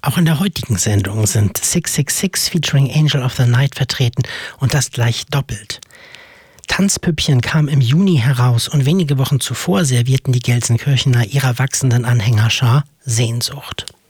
Auch in der heutigen Sendung sind 666 featuring Angel of the Night vertreten und das gleich doppelt. Tanzpüppchen kam im Juni heraus und wenige Wochen zuvor servierten die Gelsenkirchener ihrer wachsenden Anhängerschar Sehnsucht.